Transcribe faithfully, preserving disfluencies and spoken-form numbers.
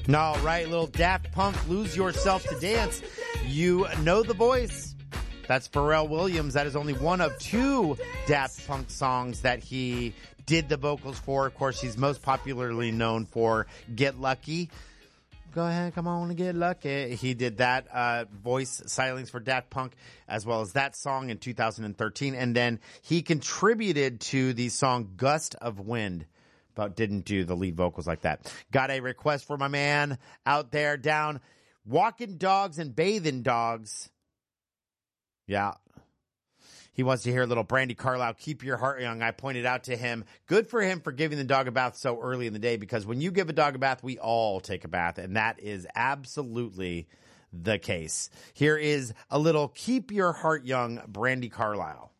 All right, little Daft Punk, Lose Yourself to Dance. You know the voice. That's Pharrell Williams. That is only one of two Daft Punk songs that he did the vocals for. Of course, he's most popularly known for Get Lucky. Go ahead, come on and get lucky. He did that uh voice stylings for Daft Punk, as well as that song in two thousand thirteen. And then he contributed to the song Gust of Wind, but didn't do the lead vocals like that. Got a request for my man out there down walking dogs and bathing dogs. Yeah. He wants to hear a little Brandi Carlile, Keep Your Heart Young. I pointed out to him, good for him for giving the dog a bath so early in the day, because when you give a dog a bath, we all take a bath, and that is absolutely the case. Here is a little Keep Your Heart Young, Brandi Carlile.